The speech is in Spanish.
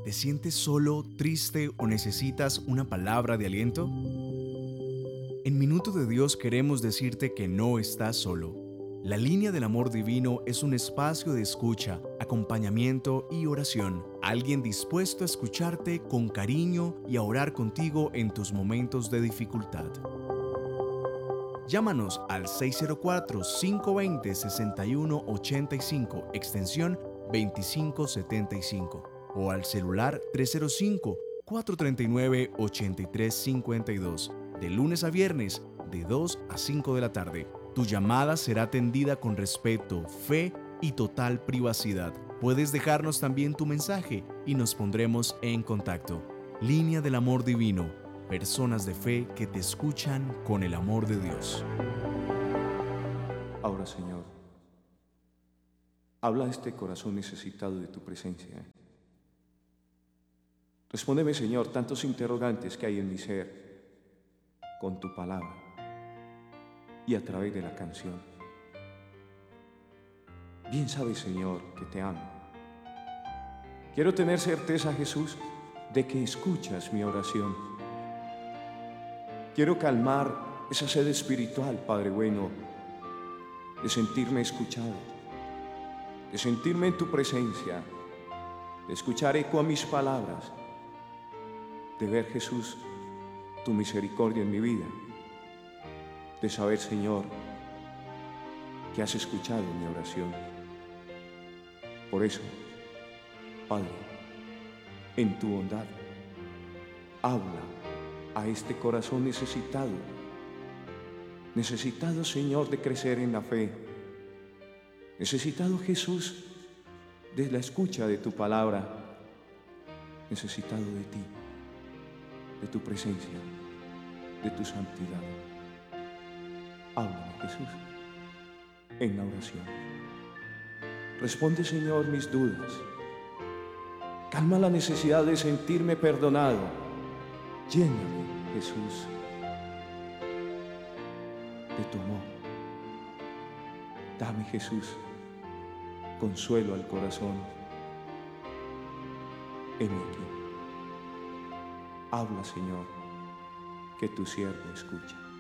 ¿Te sientes solo, triste o necesitas una palabra de aliento? En Minuto de Dios queremos decirte que no estás solo. La línea del amor divino es un espacio de escucha, acompañamiento y oración. Alguien dispuesto a escucharte con cariño y a orar contigo en tus momentos de dificultad. Llámanos al 604-520-6185, extensión 2575, o al celular 305-439-8352, de lunes a viernes, de 2 a 5 de la tarde. Tu llamada será atendida con respeto, fe y total privacidad. Puedes dejarnos también tu mensaje y nos pondremos en contacto. Línea del amor divino. Personas de fe que te escuchan con el amor de Dios. Ahora, Señor, habla a este corazón necesitado de tu presencia. Respóndeme, Señor, tantos interrogantes que hay en mi ser con tu palabra y a través de la canción. Bien sabes, Señor, que te amo. Quiero tener certeza, Jesús, de que escuchas mi oración. Quiero calmar esa sed espiritual, Padre bueno, de sentirme escuchado, de sentirme en tu presencia, de escuchar eco a mis palabras, de ver, Jesús, tu misericordia en mi vida, de saber, Señor, que has escuchado mi oración. Por eso, Padre, en tu bondad, habla a este corazón necesitado, Señor, de crecer en la fe, necesitado, Jesús, de la escucha de tu palabra, necesitado de ti, de tu presencia, de tu santidad. Háblame, Jesús, en la oración. Responde, Señor, mis dudas. Calma la necesidad de sentirme perdonado. Lléname, Jesús, de tu amor. Dame, Jesús, consuelo al corazón. Heme aquí. Habla, Señor, que tu siervo escucha.